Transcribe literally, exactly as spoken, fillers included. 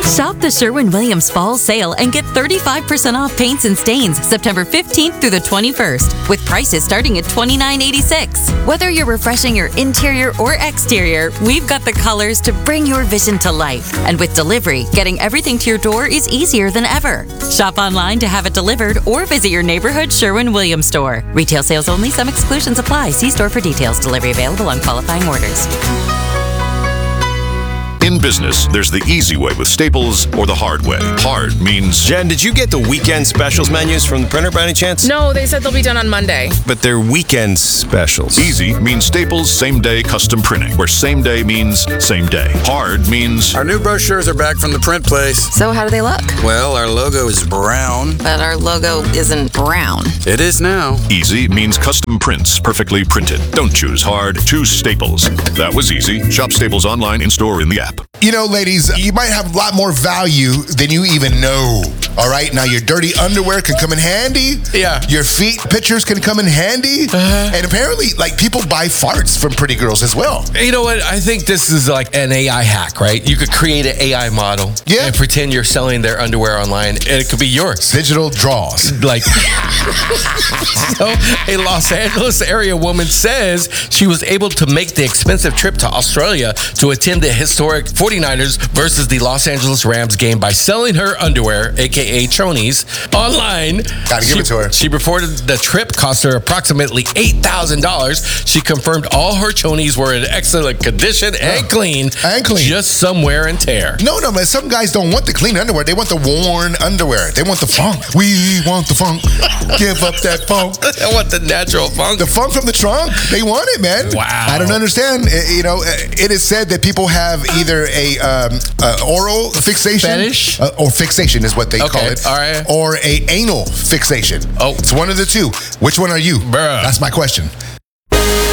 Shop the Sherwin-Williams Fall Sale and get thirty-five percent off paints and stains September fifteenth through the twenty-first, with prices starting at twenty-nine eighty-six. Whether you're refreshing your interior or exterior, we've got the colors to bring your vision to life. And with delivery, getting everything to your door is easier than ever. Shop online to have it delivered or visit your neighborhood Sherwin-Williams store. Retail sales only. Some exclusions apply. See store for details. Delivery available on qualifying orders. In business, there's the easy way with Staples or the hard way. Hard means... Jen, did you get the weekend specials menus from the printer by any chance? No, they said they'll be done on Monday. But they're weekend specials. Easy means Staples same-day custom printing, where same day means same day. Hard means... Our new brochures are back from the print place. So how do they look? Well, our logo is brown. But our logo isn't brown. It is now. Easy means custom prints, perfectly printed. Don't choose hard, choose Staples. That was easy. Shop Staples online, in-store, in the app. You know, ladies, you might have a lot more value than you even know. All right? Now, your dirty underwear can come in handy. Yeah. Your feet pictures can come in handy. Uh-huh. And apparently, like, people buy farts from pretty girls as well. You know what? I think this is like an A I hack, right? You could create an A I model Yeah. and pretend you're selling their underwear online, and it could be yours. Digital draws. Like, so a Los Angeles area woman says she was able to make the expensive trip to Australia to attend the historic forty-niners versus the Los Angeles Rams game by selling her underwear, aka chonies, online. Gotta give she, it to her. She reported the trip cost her approximately eight thousand dollars. She confirmed all her chonies were in excellent condition and clean. And clean. Just some wear and tear. No, no, man. Some guys don't want the clean underwear. They want the worn underwear. They want the funk. We want the funk. Give up that funk. I want the natural funk. The funk from the trunk. They want it, man. Wow. I don't understand. Uh, You know, uh, it is said that people have either a um, uh, oral fixation, Fetish? uh, or fixation is what they Okay, call it, all right. or a anal fixation. Oh. It's one of the two. Which one are you? Bruh. That's my question.